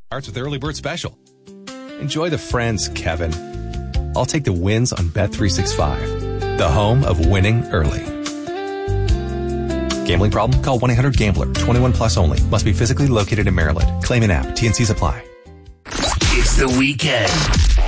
Starts with Early Bird Special. Enjoy the friends, Kevin. I'll take the wins on Bet365, the home of winning early. Gambling problem? Call 1-800-GAMBLER. 21 plus only. Must be physically located in Maryland. Claim an app. T&Cs apply. It's the weekend.